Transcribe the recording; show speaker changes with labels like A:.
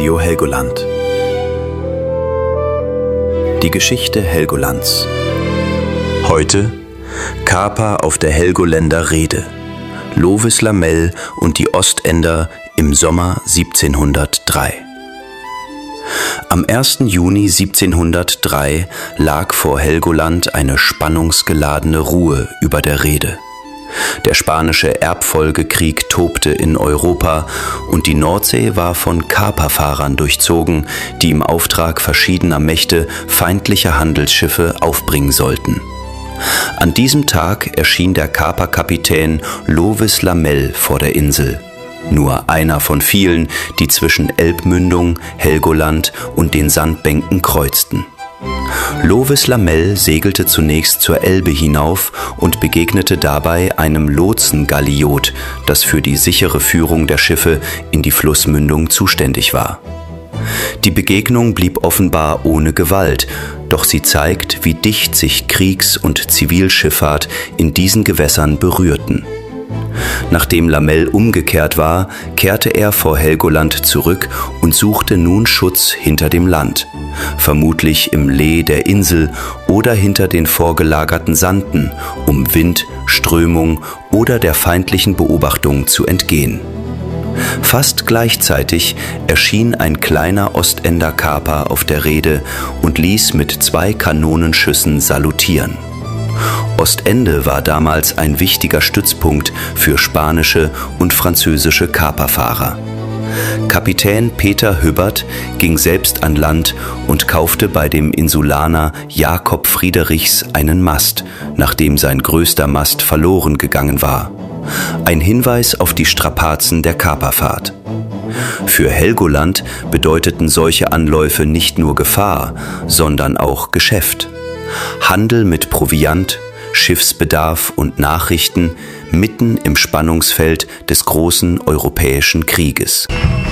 A: Helgoland. Die Geschichte Helgolands. Heute Kaper auf der Helgoländer Reede, Lovis Lamel und die Ostender im Sommer 1703. Am 1. Juni 1703 lag vor Helgoland eine spannungsgeladene Ruhe über der Reede. Der spanische Erbfolgekrieg tobte in Europa und die Nordsee war von Kaperfahrern durchzogen, die im Auftrag verschiedener Mächte feindliche Handelsschiffe aufbringen sollten. An diesem Tag erschien der Kaperkapitän Lovis Lamel vor der Insel. Nur einer von vielen, die zwischen Elbmündung, Helgoland und den Sandbänken kreuzten. Lovis Lamel segelte zunächst zur Elbe hinauf und begegnete dabei einem Lotsengalliot, das für die sichere Führung der Schiffe in die Flussmündung zuständig war. Die Begegnung blieb offenbar ohne Gewalt, doch sie zeigt, wie dicht sich Kriegs- und Zivilschifffahrt in diesen Gewässern berührten. Nachdem Lamel umgekehrt war, kehrte er vor Helgoland zurück und suchte nun Schutz hinter dem Land, vermutlich im Lee der Insel oder hinter den vorgelagerten Sanden, um Wind, Strömung oder der feindlichen Beobachtung zu entgehen. Fast gleichzeitig erschien ein kleiner Ostender Kaper auf der Reede und ließ mit 2 Kanonenschüssen salutieren. Ostende war damals ein wichtiger Stützpunkt für spanische und französische Kaperfahrer. Kapitän Peter Hübbert ging selbst an Land und kaufte bei dem Insulaner Jakob Friedrichs einen Mast, nachdem sein größter Mast verloren gegangen war. Ein Hinweis auf die Strapazen der Kaperfahrt. Für Helgoland bedeuteten solche Anläufe nicht nur Gefahr, sondern auch Geschäft. Handel mit Proviant, Schiffsbedarf und Nachrichten mitten im Spannungsfeld des großen europäischen Krieges.